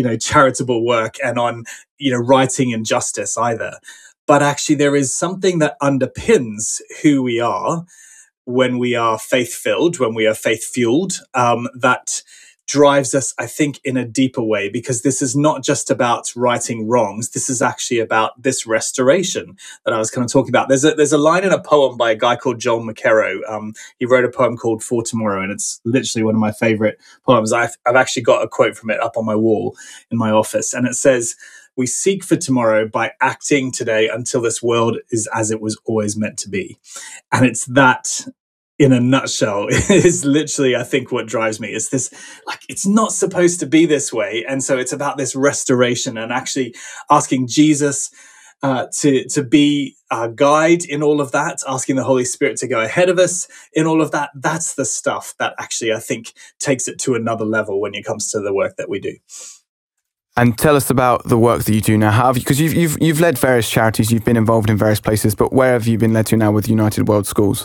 charitable work and on, writing injustice either. But actually, there is something that underpins who we are when we are faith-filled, when we are faith-fueled, that drives us, I think, in a deeper way, because this is not just about righting wrongs. This is actually about this restoration that I was kind of talking about. There's a line in a poem by a guy called Joel McKerrow. He wrote a poem called For Tomorrow, and it's literally one of my favorite poems. I've actually got a quote from it up on my wall in my office, and it says, "We seek for tomorrow by acting today until this world is as it was always meant to be." And it's that, in a nutshell, is literally, I think, what drives me. It's this, it's not supposed to be this way. And so it's about this restoration and actually asking Jesus to be our guide in all of that, asking the Holy Spirit to go ahead of us in all of that. That's the stuff that actually, I think, takes it to another level when it comes to the work that we do. And tell us about the work that you do now. How have you, because you've led various charities, you've been involved in various places, but where have you been led to now with United World Schools?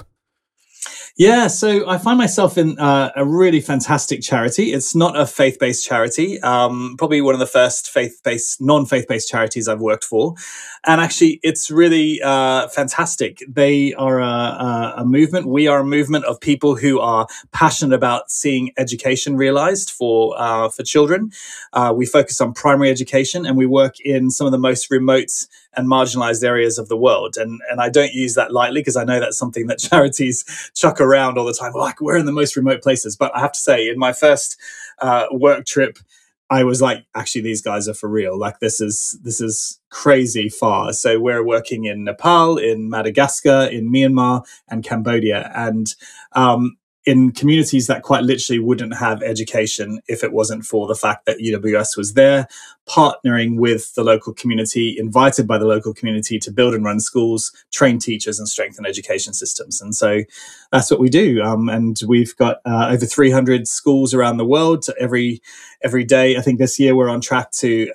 Yeah, so I find myself in a really fantastic charity. It's not a faith-based charity, probably one of the first non-faith-based charities I've worked for. And actually, it's really fantastic. They are a movement. We are a movement of people who are passionate about seeing education realized for children. We focus on primary education, and we work in some of the most remote and marginalized areas of the world. And I don't use that lightly, because I know that's something that charities chuck around all the time. Like, we're in the most remote places. But I have to say, in my first work trip, I was like, actually, these guys are for real. Like, this is crazy far. So we're working in Nepal, in Madagascar, in Myanmar, and Cambodia. And in communities that quite literally wouldn't have education if it wasn't for the fact that UWS was there, partnering with the local community, invited by the local community to build and run schools, train teachers, and strengthen education systems. And so that's what we do. And we've got over 300 schools around the world every day. I think this year we're on track to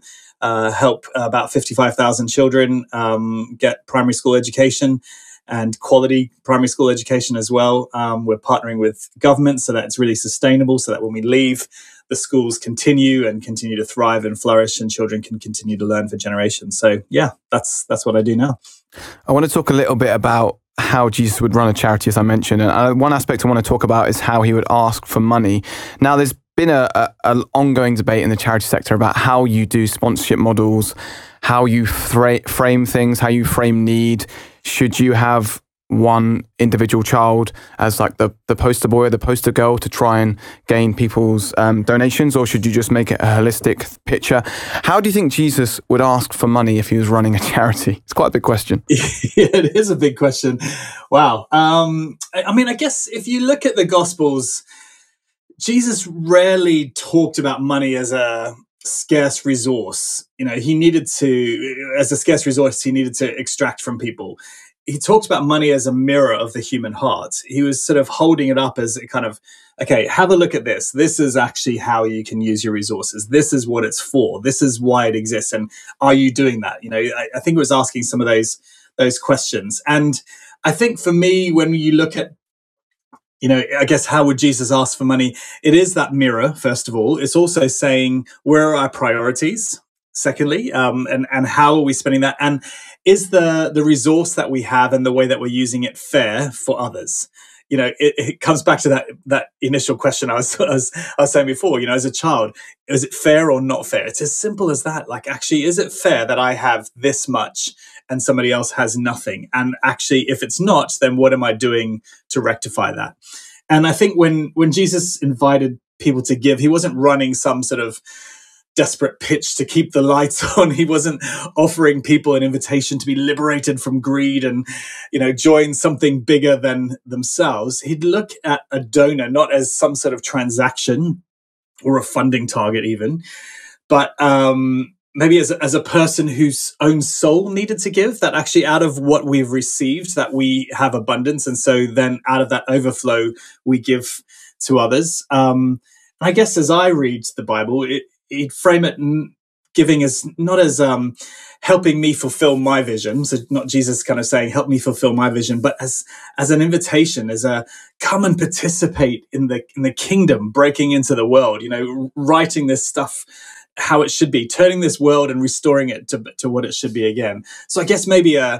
help about 55,000 children get primary school education, and quality primary school education as well. We're partnering with government so that it's really sustainable, so that when we leave, the schools continue to thrive and flourish, and children can continue to learn for generations. So yeah, that's what I do now. I want to talk a little bit about how Jesus would run a charity, as I mentioned. And one aspect I want to talk about is how he would ask for money. Now, there's been an ongoing debate in the charity sector about how you do sponsorship models, how you frame things, how you frame need. Should you have one individual child as like the poster boy or the poster girl to try and gain people's donations, or should you just make it a holistic picture? How do you think Jesus would ask for money if he was running a charity? It's quite a big question. Yeah, it is a big question. Wow. I mean, I guess if you look at the Gospels, Jesus rarely talked about money as a scarce resource. He needed to, as a scarce resource, he needed to extract from people. He talked about money as a mirror of the human heart. He was sort of holding it up as a kind of, okay, have a look at this. This is actually how you can use your resources. This is what it's for. This is why it exists. And are you doing that? I think it was asking some of those questions. And I think for me, when you look at, I guess, how would Jesus ask for money? It is that mirror, first of all. It's also saying, where are our priorities? Secondly, and how are we spending that? And is the resource that we have and the way that we're using it fair for others? It comes back to that initial question I was saying before. As a child, is it fair or not fair? It's as simple as that. Like, actually, is it fair that I have this much and somebody else has nothing? And actually, if it's not, then what am I doing to rectify that? And I think when Jesus invited people to give, he wasn't running some sort of desperate pitch to keep the lights on. He wasn't offering people an invitation to be liberated from greed and, join something bigger than themselves. He'd look at a donor not as some sort of transaction or a funding target even, but maybe as a person whose own soul needed to give, that actually out of what we've received, that we have abundance. And so then out of that overflow, we give to others. I guess as I read the Bible, he'd frame it giving as not as helping me fulfill my vision. So not Jesus kind of saying, help me fulfill my vision, but as an invitation, as a come and participate in the kingdom breaking into the world, writing this stuff how it should be, turning this world and restoring it to what it should be again. So I guess maybe a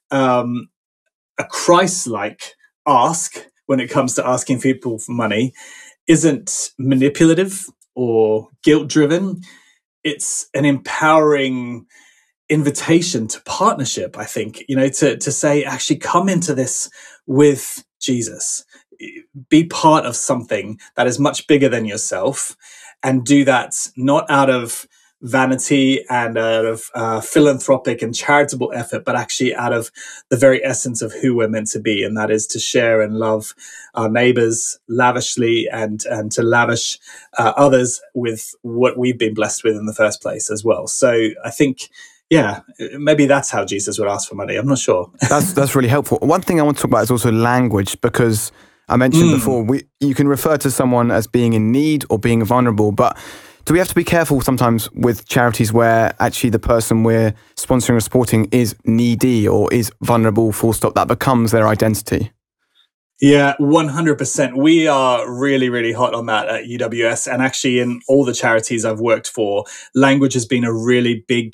Christ-like ask when it comes to asking people for money isn't manipulative or guilt-driven. It's an empowering invitation to partnership, I think, to say, actually come into this with Jesus, be part of something that is much bigger than yourself, and do that not out of vanity and out of philanthropic and charitable effort, but actually out of the very essence of who we're meant to be, and that is to share and love our neighbors lavishly and to lavish others with what we've been blessed with in the first place as well. So I think, yeah, maybe that's how Jesus would ask for money. I'm not sure. That's really helpful. One thing I want to talk about is also language, because I mentioned before, you can refer to someone as being in need or being vulnerable, but do we have to be careful sometimes with charities where actually the person we're sponsoring or supporting is needy or is vulnerable, full stop? That becomes their identity. Yeah, 100%. We are really, really hot on that at UWS. And actually in all the charities I've worked for, language has been a really big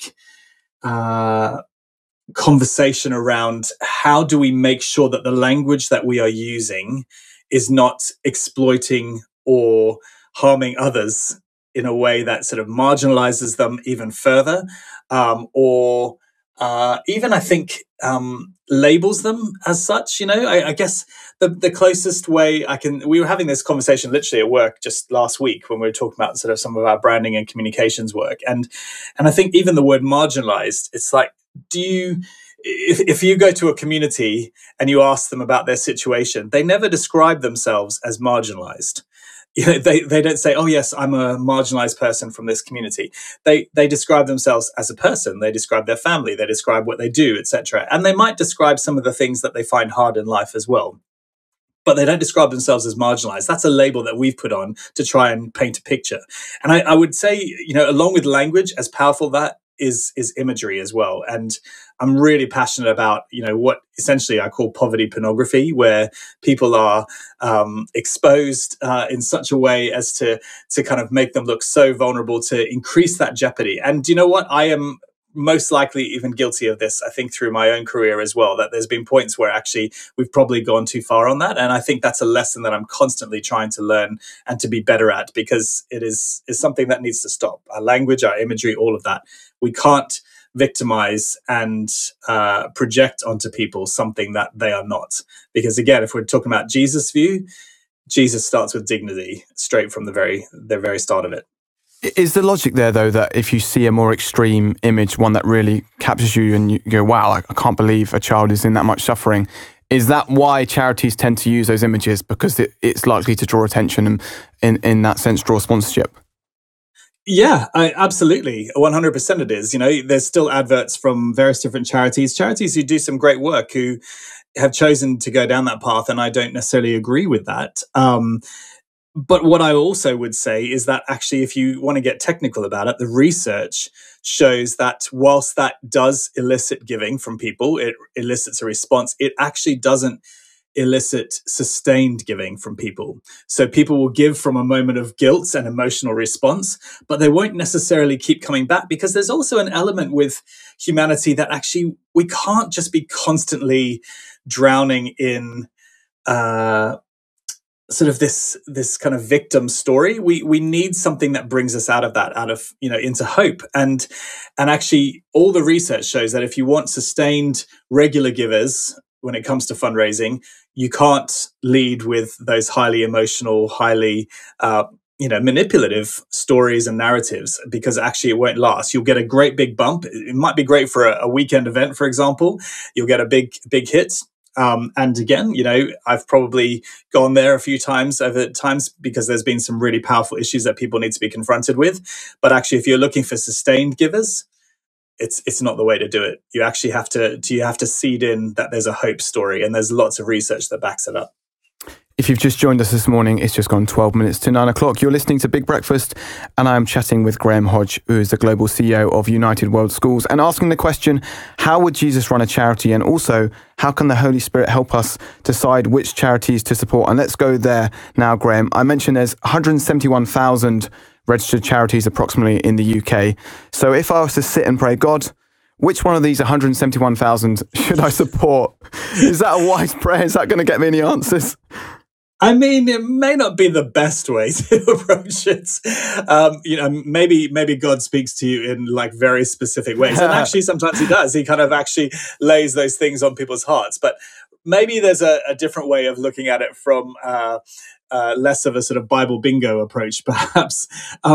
conversation around how do we make sure that the language that we are using is not exploiting or harming others in a way that sort of marginalizes them even further, or even, I think, labels them as such. I guess the closest way we were having this conversation literally at work just last week when we were talking about sort of some of our branding and communications work. And I think even the word marginalized, it's like, if you go to a community and you ask them about their situation, they never describe themselves as marginalized. They don't say, oh yes, I'm a marginalized person from this community. They describe themselves as a person. They describe their family. They describe what they do, etc. And they might describe some of the things that they find hard in life as well. But they don't describe themselves as marginalized. That's a label that we've put on to try and paint a picture. And I would say, along with language, as powerful that is imagery as well. And I'm really passionate about, what essentially I call poverty pornography, where people are exposed in such a way as to kind of make them look so vulnerable, to increase that jeopardy. And you know what? I am most likely even guilty of this, I think, through my own career as well, that there's been points where actually we've probably gone too far on that. And I think that's a lesson that I'm constantly trying to learn and to be better at, because it is something that needs to stop. Our language, our imagery, all of that. We can't victimize and project onto people something that they are not. Because again, if we're talking about Jesus' view, Jesus starts with dignity straight from the very start of it. Is the logic there, though, that if you see a more extreme image, one that really captures you and you go, wow, I can't believe a child is in that much suffering, is that why charities tend to use those images? Because it's likely to draw attention and in that sense, draw sponsorship? Yeah, absolutely. 100% it is. There's still adverts from various different charities who do some great work, who have chosen to go down that path. And I don't necessarily agree with that. But what I also would say is that actually, if you want to get technical about it, the research shows that whilst that does elicit giving from people, it elicits a response, it actually doesn't elicit sustained giving from people. So people will give from a moment of guilt and emotional response, but they won't necessarily keep coming back, because there's also an element with humanity that actually we can't just be constantly drowning in sort of this kind of victim story. We need something that brings us out of that, into hope. And actually all the research shows that if you want sustained regular givers when it comes to fundraising, you can't lead with those highly emotional, highly manipulative stories and narratives, because actually it won't last. You'll get a great big bump. It might be great for a weekend event, for example. You'll get a big hit. And again, I've probably gone there a few times over times, because there's been some really powerful issues that people need to be confronted with. But actually, if you're looking for sustained givers, it's not the way to do it. You actually have to seed in that there's a hope story, and there's lots of research that backs it up. If you've just joined us this morning, it's just gone 12 minutes to 9 o'clock. You're listening to Big Breakfast, and I'm chatting with Graham Hodge, who is the global CEO of United World Schools, and asking the question, how would Jesus run a charity? And also, how can the Holy Spirit help us decide which charities to support? And let's go there now, Graham. I mentioned there's 171,000 registered charities approximately in the UK. So if I was to sit and pray, God, which one of these 171,000 should I support? Is that a wise prayer? Is that going to get me any answers? I mean, it may not be the best way to approach it. Maybe God speaks to you in like very specific ways. And actually, sometimes he does. He kind of actually lays those things on people's hearts. But maybe there's a different way of looking at it from less of a sort of Bible bingo approach, perhaps.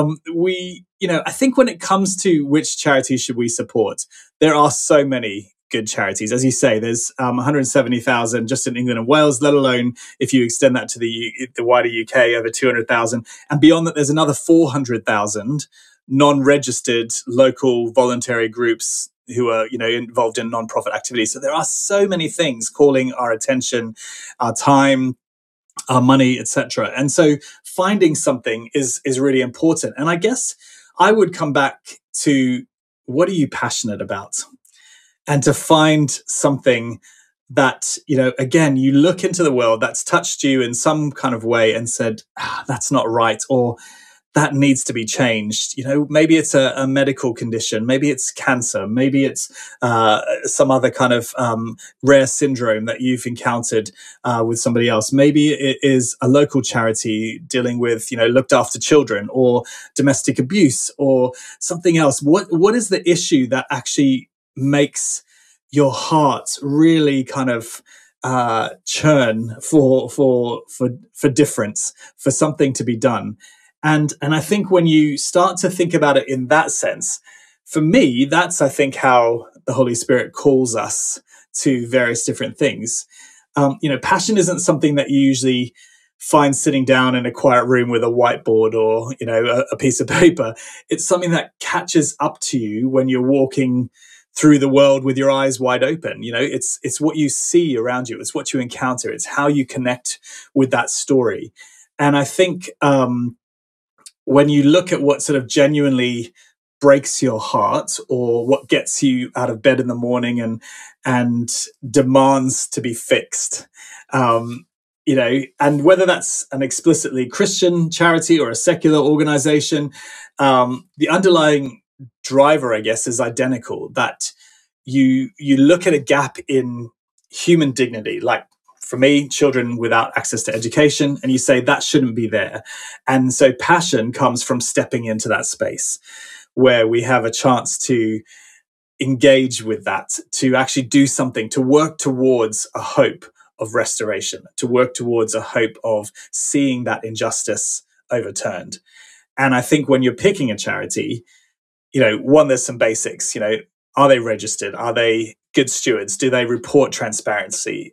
I think when it comes to which charity should we support, there are so many good charities. As you say, there's 170,000 just in England and Wales, let alone if you extend that to the wider UK, over 200,000. And beyond that, there's another 400,000 non-registered local voluntary groups who are, involved in non-profit activities. So there are so many things calling our attention, our time, our money, etc. And so finding something is really important. And I guess I would come back to, what are you passionate about? And to find something that, again, you look into the world that's touched you in some kind of way and said, that's not right, or that needs to be changed. Maybe it's a medical condition, maybe it's cancer, maybe it's some other kind of rare syndrome that you've encountered with somebody else. Maybe it is a local charity dealing with, looked after children, or domestic abuse, or something else. What is the issue that actually makes your heart really kind of churn for difference, for something to be done? And I think when you start to think about it in that sense, for me, that's, I think, how the Holy Spirit calls us to various different things. Passion isn't something that you usually find sitting down in a quiet room with a whiteboard or, a piece of paper. It's something that catches up to you when you're walking through the world with your eyes wide open. It's what you see around you. It's what you encounter. It's how you connect with that story. And I think when you look at what sort of genuinely breaks your heart, or what gets you out of bed in the morning and demands to be fixed, and whether that's an explicitly Christian charity or a secular organization, the underlying driver, I guess, is identical, that you look at a gap in human dignity, like for me, children without access to education, and you say that shouldn't be there. And so passion comes from stepping into that space where we have a chance to engage with that, to actually do something, to work towards a hope of restoration, to work towards a hope of seeing that injustice overturned. And I think when you're picking a charity, one, there's some basics. Are they registered? Are they good stewards? Do they report transparently?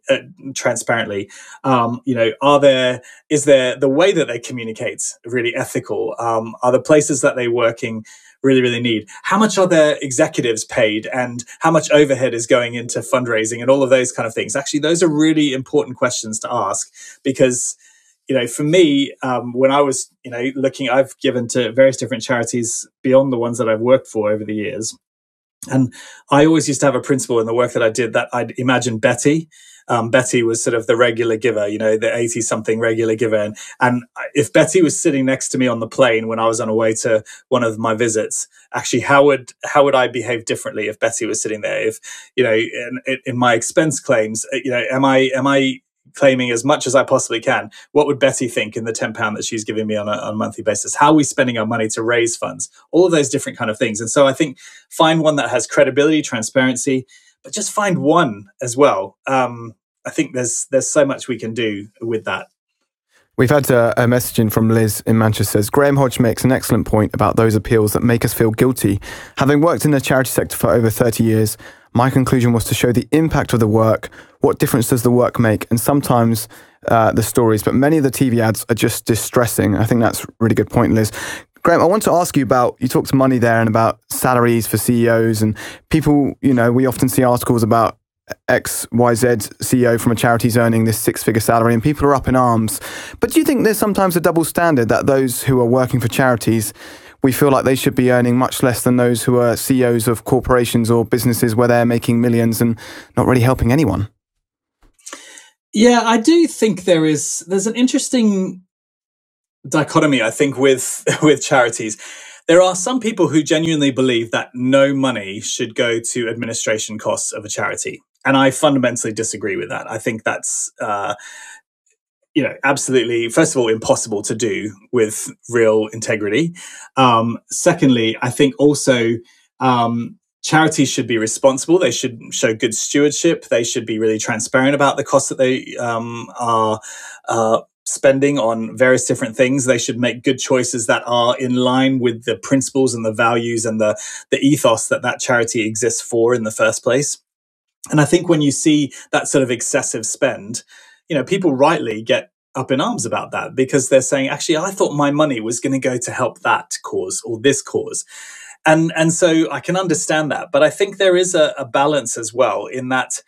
Is there the way that they communicate really ethical? Are the places that they're working really, really need? How much are their executives paid, and how much overhead is going into fundraising, and all of those kind of things? Actually, those are really important questions to ask, because for me, when I was, looking, I've given to various different charities beyond the ones that I've worked for over the years. And I always used to have a principle in the work that I did that I'd imagine Betty. Betty was sort of the regular giver, the 80-something regular giver. And if Betty was sitting next to me on the plane when I was on a way to one of my visits, actually, how would I behave differently if Betty was sitting there? If, in my expense claims, am I claiming as much as I possibly can? What would Betty think in the £10 that she's giving me on a monthly basis? How are we spending our money to raise funds? All of those different kind of things. And so I think find one that has credibility, transparency, but just find one as well. I think there's so much we can do with that. We've had a message in from Liz in Manchester. Says, Graham Hodge makes an excellent point about those appeals that make us feel guilty. Having worked in the charity sector for over 30 years, my conclusion was to show the impact of the work. What difference does the work make? And sometimes the stories, but many of the TV ads are just distressing. I think that's a really good point, Liz. Graham, I want to ask you about, you talked money there and about salaries for CEOs and people, we often see articles about XYZ CEO from a charity's earning this six-figure salary and people are up in arms. But do you think there's sometimes a double standard that those who are working for charities, we feel like they should be earning much less than those who are CEOs of corporations or businesses where they're making millions and not really helping anyone? Yeah, I do think there's an interesting dichotomy, I think, with charities. There are some people who genuinely believe that no money should go to administration costs of a charity. And I fundamentally disagree with that. I think that's, absolutely, first of all, impossible to do with real integrity. Secondly, I think also charities should be responsible. They should show good stewardship. They should be really transparent about the costs that they are spending on various different things. They should make good choices that are in line with the principles and the values and the ethos that charity exists for in the first place. And I think when you see that sort of excessive spend, people rightly get up in arms about that, because they're saying, actually, I thought my money was going to go to help that cause or this cause. And so I can understand that. But I think there is a balance as well in that,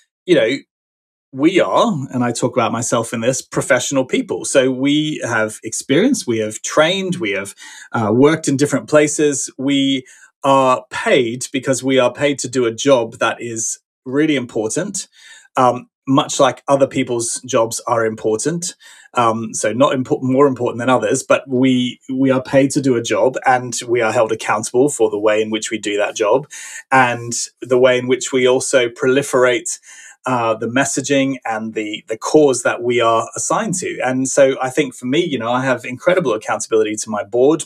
we are, and I talk about myself in this, professional people. So we have experience, we have trained, we have worked in different places. We are paid because we are paid to do a job that is really important, much like other people's jobs are important. So not more important than others, but we are paid to do a job, and we are held accountable for the way in which we do that job and the way in which we also proliferate the messaging and the cause that we are assigned to. And so I think for me, I have incredible accountability to my board,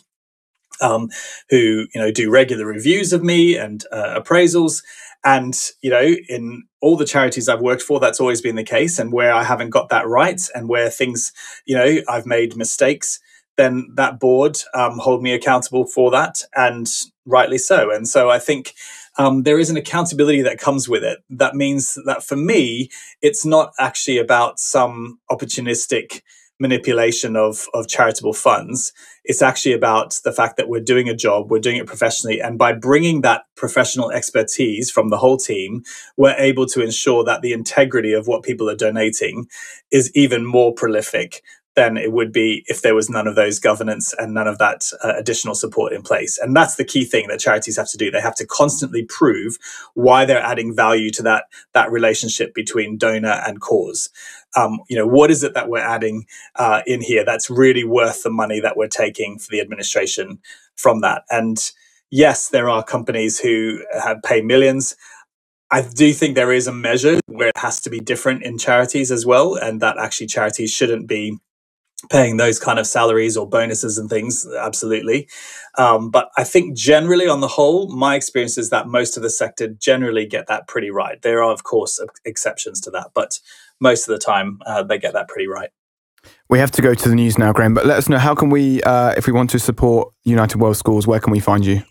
who, do regular reviews of me and appraisals. And, in all the charities I've worked for, that's always been the case. And where I haven't got that right and where things, I've made mistakes, then that board hold me accountable for that, and rightly so. And so I think there is an accountability that comes with it. That means that for me, it's not actually about some opportunistic manipulation of charitable funds. It's actually about the fact that we're doing a job, we're doing it professionally. And by bringing that professional expertise from the whole team, we're able to ensure that the integrity of what people are donating is even more prolific than it would be if there was none of those governance and none of that additional support in place. And that's the key thing that charities have to do. They have to constantly prove why they're adding value to that relationship between donor and cause. What is it that we're adding in here that's really worth the money that we're taking for the administration from that? And yes, there are companies who pay millions. I do think there is a measure where it has to be different in charities as well, and that actually charities shouldn't be paying those kind of salaries or bonuses and things, absolutely. But I think generally on the whole, my experience is that most of the sector generally get that pretty right. There are, of course, exceptions to that, but most of the time they get that pretty right. We have to go to the news now, Graham, but let us know, how can we, if we want to support United World Schools, where can we find you?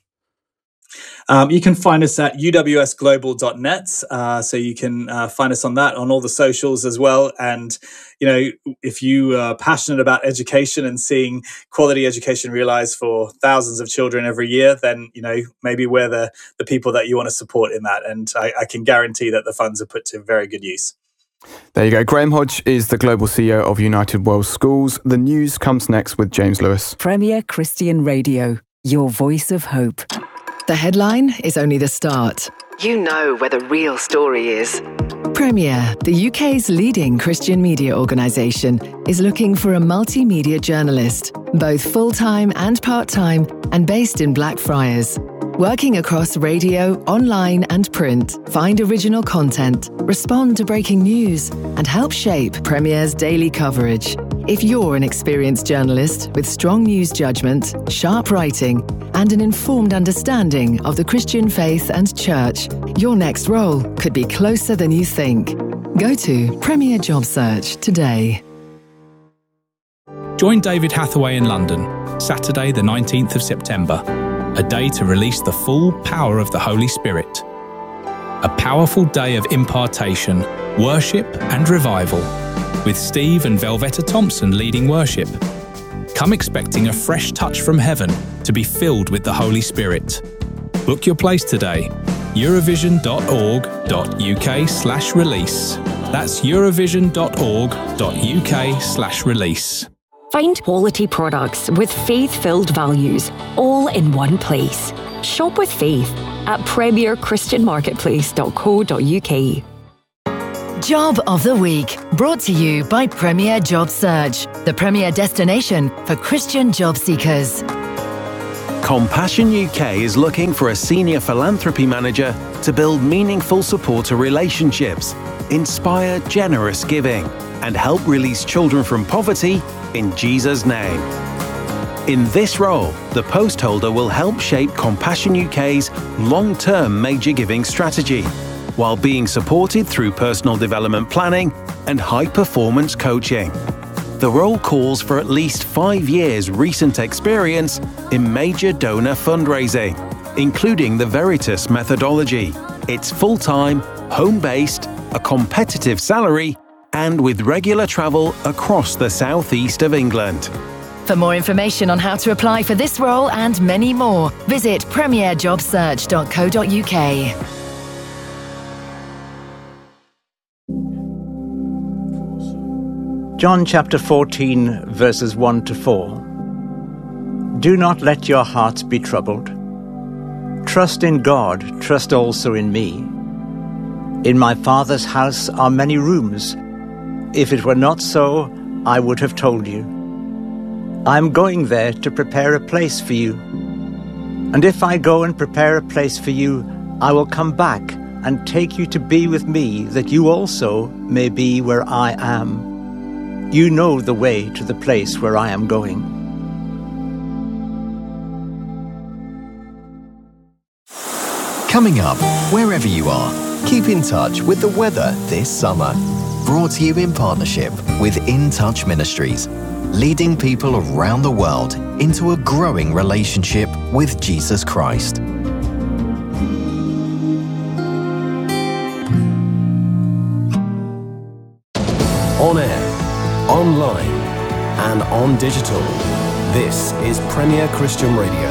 You can find us at uwsglobal.net. So you can find us on that, on all the socials as well. And, if you are passionate about education and seeing quality education realized for thousands of children every year, then, maybe we're the people that you want to support in that. And I can guarantee that the funds are put to very good use. There you go. Graham Hodge is the Global CEO of United World Schools. The news comes next with James Lewis. Premier Christian Radio, your voice of hope. The headline is only the start. You know where the real story is. Premier, the UK's leading Christian media organisation, is looking for a multimedia journalist, both full-time and part-time, and based in Blackfriars. Working across radio, online and print, find original content, respond to breaking news, and help shape Premier's daily coverage. If you're an experienced journalist with strong news judgment, sharp writing, and an informed understanding of the Christian faith and church, your next role could be closer than you think. Go to Premier Job Search today. Join David Hathaway in London, Saturday the 19th of September, a day to release the full power of the Holy Spirit. A powerful day of impartation, worship and revival, with Steve and Velvetta Thompson leading worship. Come expecting a fresh touch from heaven to be filled with the Holy Spirit. Book your place today. Eurovision.org.uk/release. That's Eurovision.org.uk/release. Find quality products with faith-filled values, all in one place. Shop with faith at premierchristianmarketplace.co.uk. Job of the Week, brought to you by Premier Job Search, the premier destination for Christian job seekers. Compassion UK is looking for a senior philanthropy manager to build meaningful supporter relationships, inspire generous giving, and help release children from poverty in Jesus' name. In this role, the post holder will help shape Compassion UK's long-term major giving strategy, while being supported through personal development planning and high-performance coaching. The role calls for at least 5 years' recent experience in major donor fundraising, including the Veritas methodology. It's full-time, home-based, a competitive salary, and with regular travel across the southeast of England. For more information on how to apply for this role and many more, visit premierjobsearch.co.uk. John chapter 14, verses 1 to 4. Do not let your hearts be troubled. Trust in God, trust also in me. In my Father's house are many rooms. If it were not so, I would have told you. I am going there to prepare a place for you. And if I go and prepare a place for you, I will come back and take you to be with me, that you also may be where I am. You know the way to the place where I am going. Coming up, wherever you are, keep in touch with the weather this summer. Brought to you in partnership with In Touch Ministries, leading people around the world into a growing relationship with Jesus Christ. On air, online, and on digital. This is Premier Christian Radio.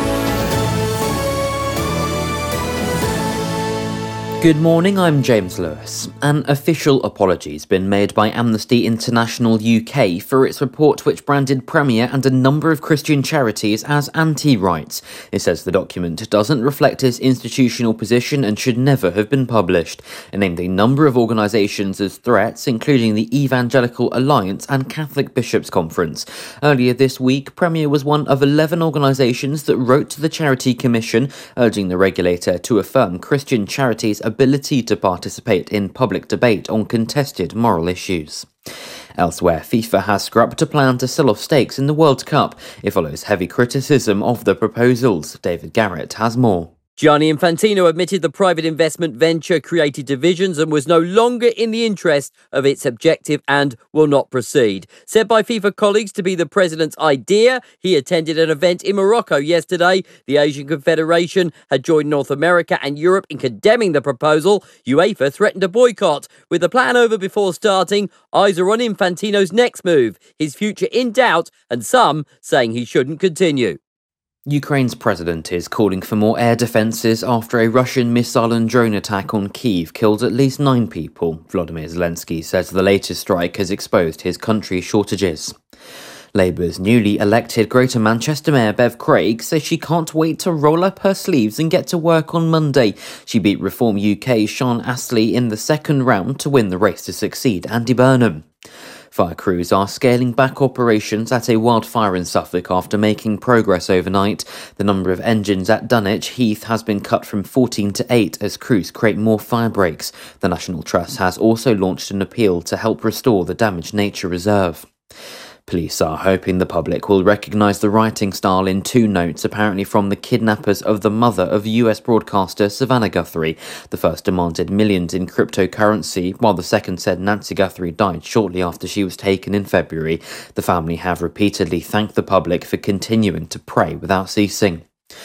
Good morning, I'm James Lewis. An official apology has been made by Amnesty International UK for its report which branded Premier and a number of Christian charities as anti-rights. It says the document doesn't reflect its institutional position and should never have been published. It named a number of organisations as threats, including the Evangelical Alliance and Catholic Bishops' Conference. Earlier this week, Premier was one of 11 organisations that wrote to the Charity Commission, urging the regulator to affirm Christian charities' ability to participate in public debate on contested moral issues. Elsewhere, FIFA has scrapped a plan to sell off stakes in the World Cup. It follows heavy criticism of the proposals. David Garrett has more. Gianni Infantino admitted the private investment venture created divisions and was no longer in the interest of its objective and will not proceed. Said by FIFA colleagues to be the president's idea, he attended an event in Morocco yesterday. The Asian Confederation had joined North America and Europe in condemning the proposal. UEFA threatened a boycott. With the plan over before starting, eyes are on Infantino's next move, his future in doubt, and some saying he shouldn't continue. Ukraine's president is calling for more air defences after a Russian missile and drone attack on Kyiv killed at least 9 people. Volodymyr Zelensky says the latest strike has exposed his country's shortages. Labour's newly elected Greater Manchester Mayor Bev Craig says she can't wait to roll up her sleeves and get to work on Monday. She beat Reform UK's Sean Astley in the second round to win the race to succeed Andy Burnham. Fire crews are scaling back operations at a wildfire in Suffolk after making progress overnight. The number of engines at Dunwich Heath has been cut from 14 to 8 as crews create more fire breaks. The National Trust has also launched an appeal to help restore the damaged nature reserve. Police are hoping the public will recognise the writing style in 2 notes apparently from the kidnappers of the mother of US broadcaster Savannah Guthrie. The first demanded millions in cryptocurrency, while the second said Nancy Guthrie died shortly after she was taken in February. The family have repeatedly thanked the public for continuing to pray without ceasing.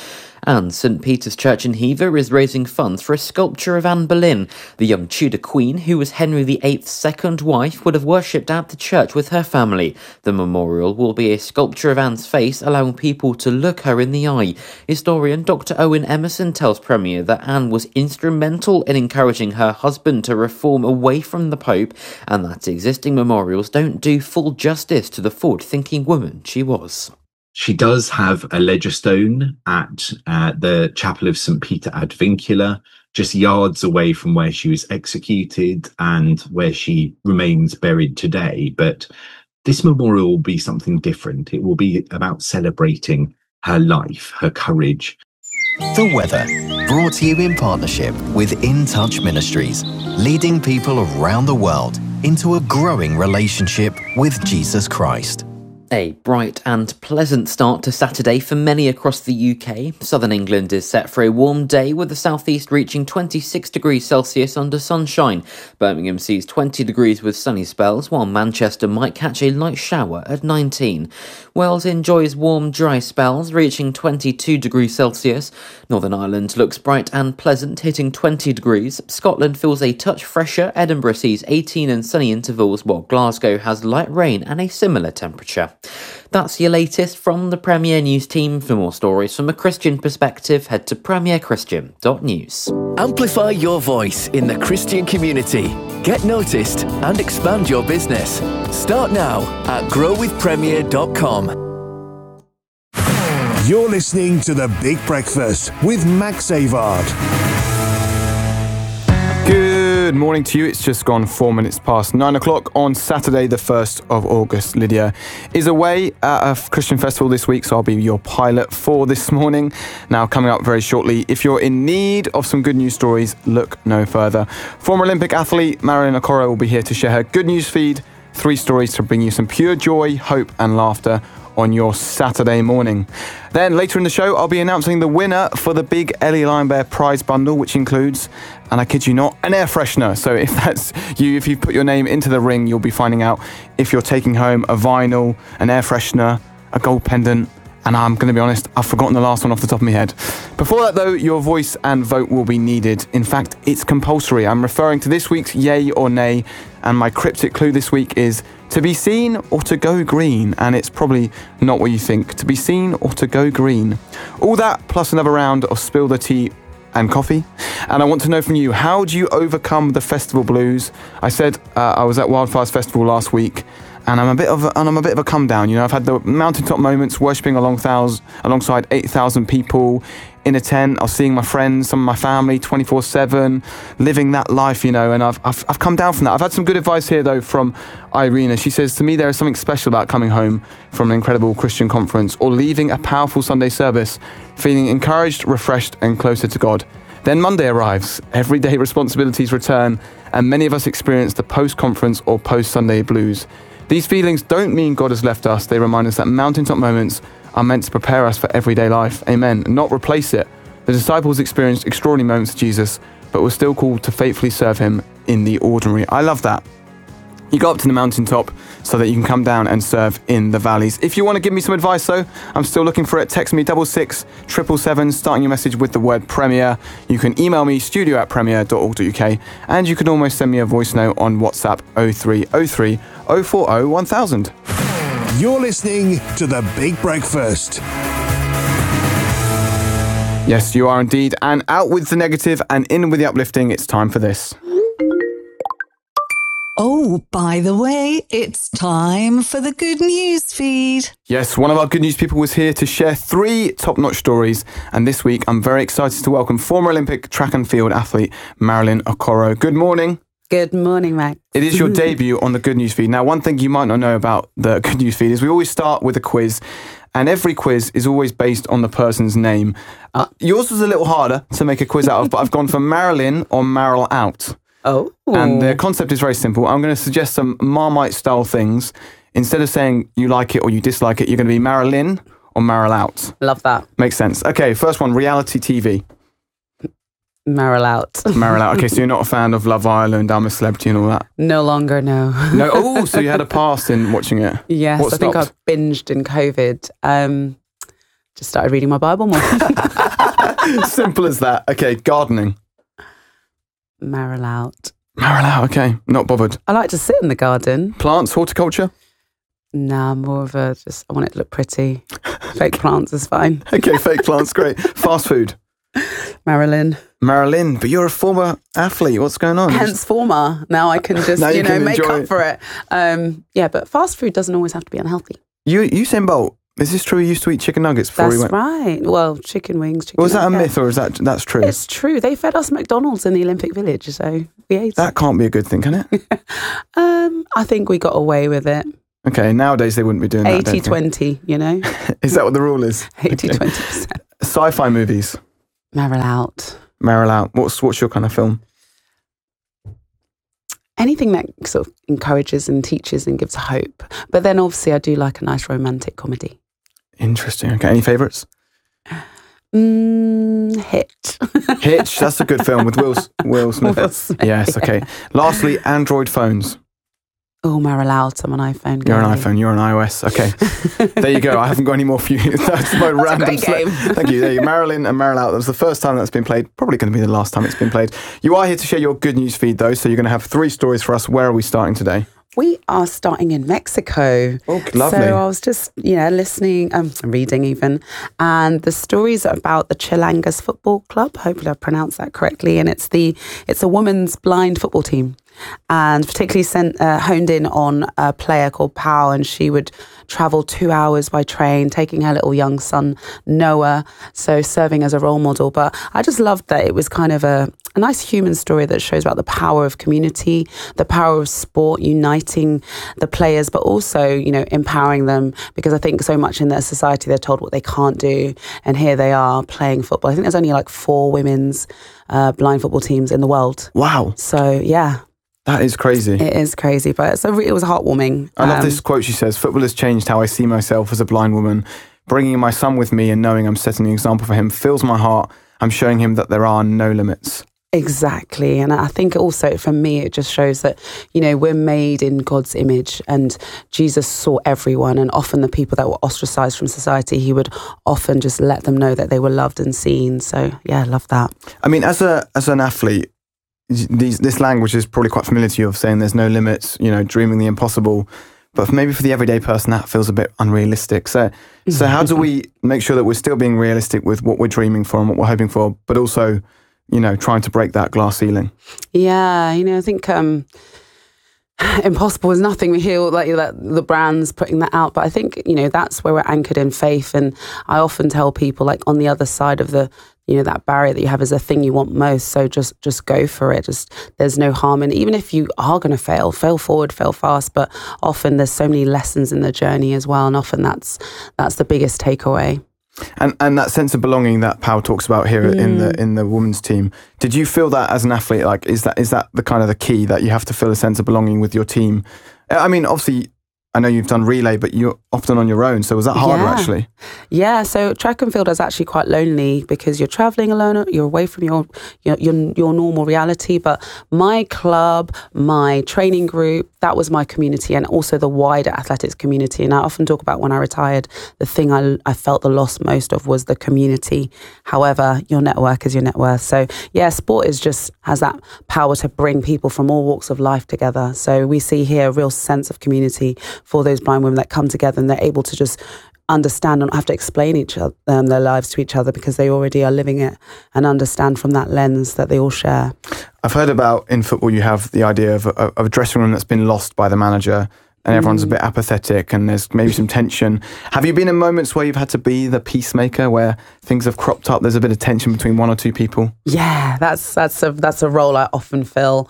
And St Peter's Church in Hever is raising funds for a sculpture of Anne Boleyn. The young Tudor queen, who was Henry VIII's second wife, would have worshipped at the church with her family. The memorial will be a sculpture of Anne's face, allowing people to look her in the eye. Historian Dr. Owen Emerson tells Premier that Anne was instrumental in encouraging her husband to reform away from the Pope, and that existing memorials don't do full justice to the forward-thinking woman she was. She does have a ledger stone at the Chapel of St Peter ad Vincula, just yards away from where she was executed and where she remains buried today. But this memorial will be something different. It will be about celebrating her life, her courage. The weather, brought to you in partnership with In Touch Ministries, leading people around the world into a growing relationship with Jesus Christ. A bright and pleasant start to Saturday for many across the UK. Southern England is set for a warm day with the southeast reaching 26 degrees Celsius under sunshine. Birmingham sees 20 degrees with sunny spells, while Manchester might catch a light shower at 19. Wales enjoys warm, dry spells reaching 22 degrees Celsius. Northern Ireland looks bright and pleasant, hitting 20 degrees. Scotland feels a touch fresher. Edinburgh sees 18 and sunny intervals, while Glasgow has light rain and a similar temperature. That's your latest from the Premier News team. For more stories from a Christian perspective, head to premierchristian.news. Amplify your voice in the Christian community. Get noticed and expand your business. Start now at growwithpremier.com. You're listening to The Big Breakfast with Max Avard. Good morning to you. It's just gone 4 minutes past 9 o'clock on Saturday, the 1st of August. Lydia is away at a Christian festival this week, so I'll be your pilot for this morning. Now, coming up very shortly, if you're in need of some good news stories, look no further. Former Olympic athlete Marilyn Okoro will be here to share her good news feed, 3 stories to bring you some pure joy, hope and laughter on your Saturday morning. Then later in the show, I'll be announcing the winner for the big Ellie Linebear prize bundle, which includes, and I kid you not, an air freshener. So if that's you, if you put your name into the ring, you'll be finding out if you're taking home a vinyl, an air freshener, a gold pendant, and I'm going to be honest, I've forgotten the last one off the top of my head. Before that though, your voice and vote will be needed. In fact, it's compulsory. I'm referring to this week's yay or nay, and my cryptic clue this week is to be seen or to go green, and it's probably not what you think. To be seen or to go green. All that plus another round of Spill the Tea and coffee. And I want to know from you, how do you overcome the festival blues? I said I was at Wildfires Festival last week, and I'm a bit of a come down. You know, I've had the mountaintop moments, worshipping alongside 8,000 people in a tent. I was seeing my friends, some of my family, 24/7, living that life, you know. And I've come down from that. I've had some good advice here though from Irina. She says to me, there is something special about coming home from an incredible Christian conference or leaving a powerful Sunday service, feeling encouraged, refreshed, and closer to God. Then Monday arrives, everyday responsibilities return, and many of us experience the post-conference or post-Sunday blues. These feelings don't mean God has left us. They remind us that mountaintop moments are meant to prepare us for everyday life. Amen. Not replace it. The disciples experienced extraordinary moments with Jesus, but were still called to faithfully serve him in the ordinary. I love that. You go up to the mountaintop so that you can come down and serve in the valleys. If you want to give me some advice though, I'm still looking for it. Text me 66777, starting your message with the word Premier. You can email me studio@premier.org.uk, and you can almost send me a voice note on WhatsApp 0303 040 1000. You're listening to The Big Breakfast. Yes, you are indeed. And out with the negative and in with the uplifting. It's time for this. Oh, by the way, it's time for the good news feed. Yes, one of our good news people was here to share 3 top-notch stories. And this week, I'm very excited to welcome former Olympic track and field athlete Marilyn Okoro. Good morning. Good morning, Max. It is your debut on the good news feed. Now, one thing you might not know about the good news feed is we always start with a quiz. And every quiz is always based on the person's name. Yours was a little harder to make a quiz out of, but I've gone for Marilyn or Maril out. Oh. And the concept is very simple. I'm going to suggest some Marmite-style things. Instead of saying you like it or you dislike it, you're going to be Marilyn or Maril out. Love that. Makes sense. Okay, first one, reality TV. Maril out. Maril out. Okay, so you're not a fan of Love Island, I'm a Celebrity and all that? No longer, no. No. Oh, so you had a past in watching it? Yes, What I think I binged in COVID. Just started reading my Bible more. Simple as that. Okay, gardening. Maril out. Maril out, okay. Not bothered. I like to sit in the garden. Plants, horticulture? Nah, I'm more of a I want it to look pretty. Fake plants is fine. Okay, fake plants, great. Fast food? Marilyn, but you're a former athlete. What's going on? Hence former. Now I can just, make up for it. Yeah, but fast food doesn't always have to be unhealthy. Usain Bolt Is this true? You used to eat chicken nuggets before we went? That's right. Well, chicken wings. Chicken Was that a nuggets. myth, or is that's true? It's true. They fed us McDonald's in the Olympic Village, so we ate That can't be a good thing, can it? I think we got away with it. Okay, nowadays they wouldn't be doing that. 80-20, you know? Is that what the rule is? 80-20%. Sci-fi movies. Meryl Out. Meryl Out. What's your kind of film? Anything that sort of encourages and teaches and gives hope. But then obviously I do like a nice romantic comedy. Interesting. Okay, any favourites? Hitch. Hitch, that's a good film with Will Smith. Will Smith, Yes, okay. Lastly, Android phones. Oh, Meryl Out. I'm an iPhone You're girl. an iPhone, you're an iOS. Okay. There you go. I haven't got any more for you. That's my random great game. Thank you. There you go. Marilyn and Meryl Out. That was the first time that's been played. Probably going to be the last time it's been played. You are here to share your good news feed, though, so you're going to have 3 stories for us. Where are we starting today? We are starting in Mexico. Oh, lovely. So I was just, listening, reading even, and the stories are about the Chilangas Football Club. Hopefully I pronounced that correctly. And it's a women's blind football team. And particularly honed in on a player called Pau, and she would travel 2 hours by train, taking her little young son, Noah, so serving as a role model. But I just loved that it was kind of a nice human story that shows about the power of community, the power of sport, uniting the players, but also, empowering them, because I think so much in their society they're told what they can't do, and here they are playing football. I think there's only like 4 women's blind football teams in the world. Wow. So, yeah. That is crazy. It is crazy, but it was heartwarming. I love this quote. She says, "Football has changed how I see myself as a blind woman. Bringing my son with me and knowing I'm setting an example for him fills my heart. I'm showing him that there are no limits." Exactly. And I think also for me, it just shows that, we're made in God's image, and Jesus saw everyone, and often the people that were ostracized from society, he would often just let them know that they were loved and seen. So, yeah, I love that. I mean, as an athlete, this language is probably quite familiar to you, of saying there's no limits, dreaming the impossible. But maybe for the everyday person, that feels a bit unrealistic. So how do we make sure that we're still being realistic with what we're dreaming for and what we're hoping for, but also, trying to break that glass ceiling? Yeah, I think impossible is nothing. We hear like that the brands putting that out, but I think that's where we're anchored in faith. And I often tell people, like, on the other side of the that barrier that you have is the thing you want most. So just go for it. There's no harm. And even if you are going to fail forward, fail fast. But often there's so many lessons in the journey as well. And often that's the biggest takeaway. And that sense of belonging that Pau talks about here in the women's team. Did you feel that as an athlete? Like, is that the kind of the key, that you have to feel a sense of belonging with your team? I mean, obviously, I know you've done relay, but you're often on your own. So was that harder, actually? Yeah. So track and field is actually quite lonely because you're traveling alone. You're away from your normal reality. But my club, my training group, that was my community, and also the wider athletics community. And I often talk about when I retired, the thing I felt the loss most of was the community. However, your network is your net worth. So yeah, sport has that power to bring people from all walks of life together. So we see here a real sense of community for those blind women that come together, and they're able to just understand and not have to explain their lives to each other, because they already are living it and understand from that lens that they all share. I've heard about, in football, you have the idea of a dressing room that's been lost by the manager, and everyone's a bit apathetic, and there's maybe some tension. Have you been in moments where you've had to be the peacemaker, where things have cropped up, there's a bit of tension between one or two people? Yeah, that's a role I often fill.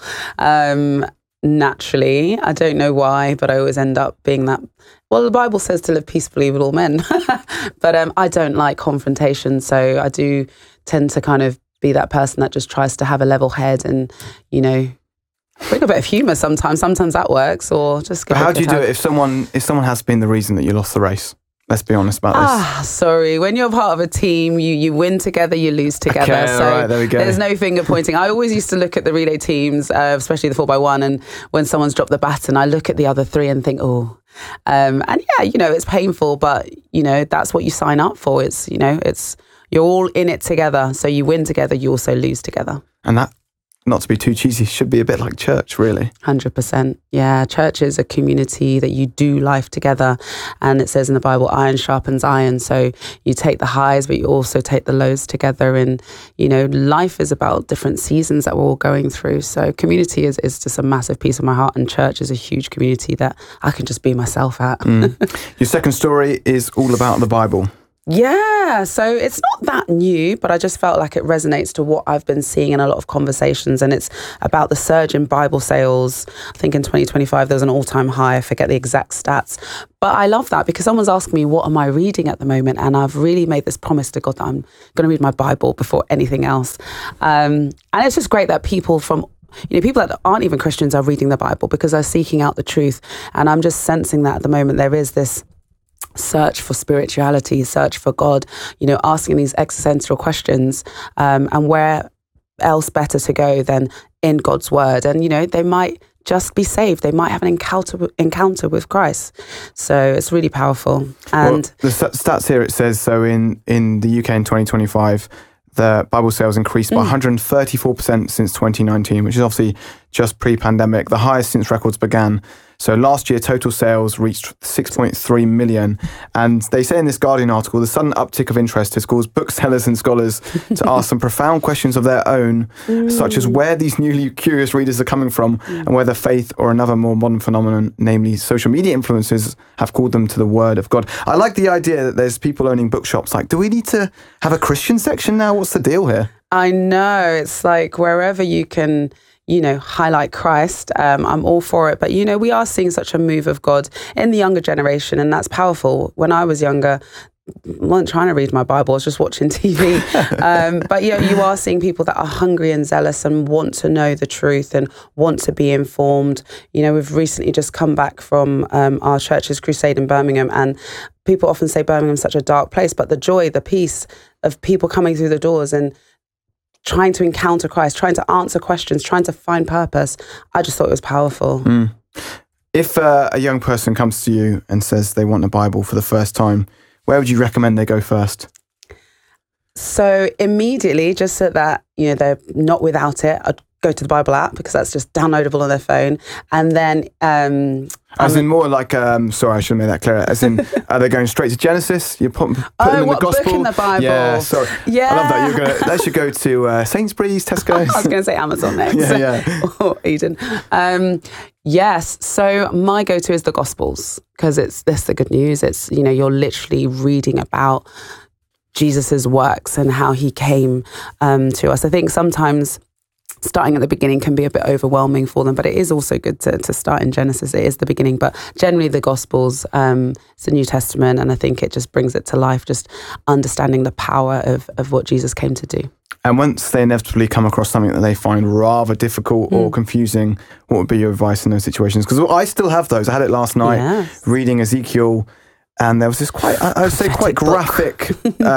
Naturally, I don't know why, but I always end up being that. Well, the Bible says to live peacefully with all men, but I don't like confrontation, so I do tend to kind of be that person that just tries to have a level head and, bring a bit of humour sometimes. Sometimes that works, or just go. But how do you do it if someone has been the reason that you lost the race? Let's be honest about this. Sorry. When you're part of a team, you win together, you lose together. Okay, so right, there we go. There's no finger pointing. I always used to look at the relay teams, especially the 4x1, and when someone's dropped the baton, I look at the other 3 and think, oh. And yeah, it's painful, but, that's what you sign up for. It's you're all in it together. So you win together, you also lose together. And that not to be too cheesy, should be a bit like church, really. 100%. Yeah, church is a community that you do life together. And it says in the Bible, iron sharpens iron. So you take the highs, but you also take the lows together. And, you know, life is about different seasons that we're all going through. So community is just a massive piece of my heart. And church is a huge community that I can just be myself at. Your second story is all about the Bible. Yeah, so it's not that new, but I just felt like it resonates to what I've been seeing in a lot of conversations, and it's about the surge in Bible sales. I think in 2025 there was an all-time high. I forget the exact stats, but I love that because someone's asking me, what am I reading at the moment? And I've really made this promise to God that I'm going to read my Bible before anything else. And it's just great that people from people that aren't even Christians are reading the Bible because they're seeking out the truth. And I'm just sensing that at the moment there is this search for spirituality, search for God, asking these existential questions, and where else better to go than in God's word. And, they might just be saved. They might have an encounter with Christ. So it's really powerful. And the stats here, it says, so in the UK in 2025, the Bible sales increased by 134% since 2019, which is obviously just pre-pandemic, the highest since records began. So last year, total sales reached 6.3 million. And they say in this Guardian article, the sudden uptick of interest has caused booksellers and scholars to ask some profound questions of their own, such as where these newly curious readers are coming from and whether faith or another more modern phenomenon, namely social media influencers, have called them to the word of God. I like the idea that there's people owning bookshops. Like, do we need to have a Christian section now? What's the deal here? I know. It's like wherever you can highlight Christ, I'm all for it. But, we are seeing such a move of God in the younger generation, and that's powerful. When I was younger, I wasn't trying to read my Bible, I was just watching TV. But you are seeing people that are hungry and zealous and want to know the truth and want to be informed. We've recently just come back from our church's crusade in Birmingham, and people often say Birmingham's such a dark place, but the joy, the peace of people coming through the doors and trying to encounter Christ, trying to answer questions, trying to find purpose. I just thought it was powerful. If a young person comes to you and says they want a Bible for the first time, where would you recommend they go first? So immediately, just so that they're not without it, I'd go to the Bible app because that's just downloadable on their phone. And then as in more like sorry, I should have made that clearer. As in, are they going straight to Genesis? You put them in the Gospel. Book in the Bible? Yeah, sorry. Yeah, I love that. They should go to Sainsbury's, Tesco's. I was going to say Amazon next. Yeah. Or Eden. Yes. So my go-to is the Gospels because it's the good news. It's you're literally reading about Jesus's works and how he came to us. I think sometimes starting at the beginning can be a bit overwhelming for them, but it is also good to start in Genesis. It is the beginning, but generally the Gospels, it's the New Testament, and I think it just brings it to life, just understanding the power of what Jesus came to do. And once they inevitably come across something that they find rather difficult or confusing, what would be your advice in those situations? Because I still have those. I had it last night, reading Ezekiel, and there was this quite graphic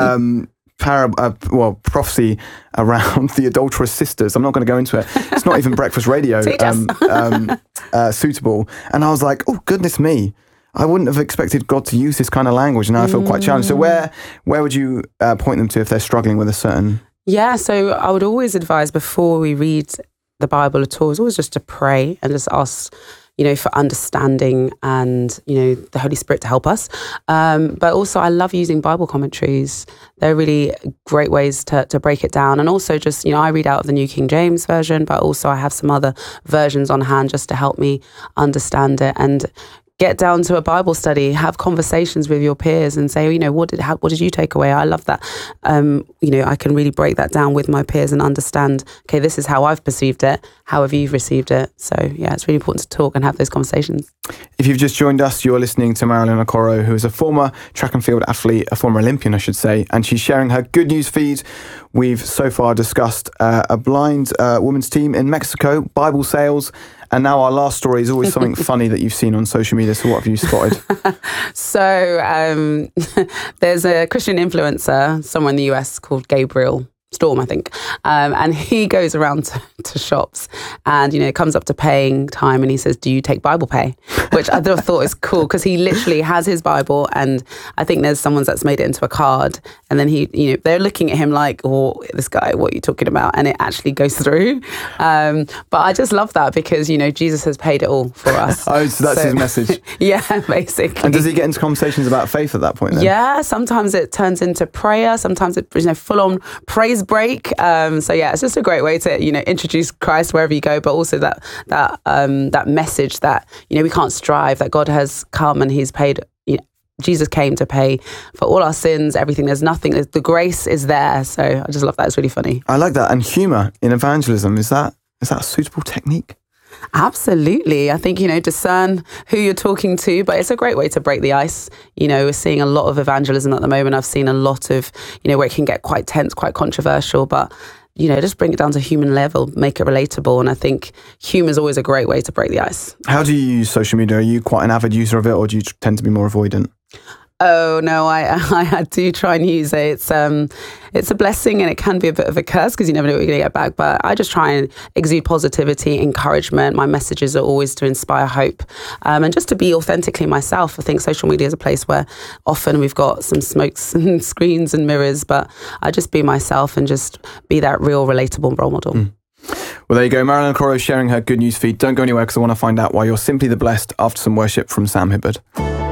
prophecy around the adulterous sisters. I'm not going to go into it. It's not even breakfast radio suitable. And I was like, oh, goodness me. I wouldn't have expected God to use this kind of language, and I feel quite challenged. So where would you point them to if they're struggling with a certain... Yeah, so I would always advise before we read the Bible at all, is always just to pray and just ask for understanding and, the Holy Spirit to help us. But also I love using Bible commentaries. They're really great ways to break it down. And also just, I read out of the New King James Version, but also I have some other versions on hand just to help me understand it. And get down to a Bible study, have conversations with your peers and say, what did you take away? I love that. I can really break that down with my peers and understand, okay, this is how I've perceived it. How have you received it? So yeah, it's really important to talk and have those conversations. If you've just joined us, you're listening to Marilyn Okoro, who is a former track and field athlete, a former Olympian, I should say, and she's sharing her good news feed. We've so far discussed a blind women's team in Mexico, Bible sales, and now our last story is always something funny that you've seen on social media. So what have you spotted? So there's a Christian influencer somewhere in the US called Gabriel Storm, I think. And he goes around to shops and, comes up to paying time and he says, do you take Bible Pay? which I thought is cool because he literally has his Bible, and I think there's someone that's made it into a card, and then they're looking at him like, oh, this guy, what are you talking about? And it actually goes through. But I just love that because, Jesus has paid it all for us. So that's his message. Yeah, basically. And does he get into conversations about faith at that point then? Yeah, sometimes it turns into prayer, sometimes it's full-on praise break. It's just a great way to, introduce Christ wherever you go, but also that message that, we can't strive, that God has come and he's paid, Jesus came to pay for all our sins, everything. There's nothing, the grace is there. So I just love that. It's really funny. I like that. And humour in evangelism, is that a suitable technique? Absolutely. I think, discern who you're talking to, but it's a great way to break the ice. We're seeing a lot of evangelism at the moment. I've seen a lot of, where it can get quite tense, quite controversial, but just bring it down to human level, make it relatable. And I think humour is always a great way to break the ice. How do you use social media? Are you quite an avid user of it, or do you tend to be more avoidant? Oh no, I do try and use it. It's a blessing and it can be a bit of a curse because you never know what you're going to get back. But I just try and exude positivity, encouragement. My messages are always to inspire hope, and just to be authentically myself. I think social media is a place where often we've got some smokes and screens and mirrors, but I just be myself and just be that real, relatable role model. Well, there you go. Marilyn Okoro sharing her good news feed. Don't go anywhere because I want to find out why you're simply the blessed after some worship from Sam Hibbard.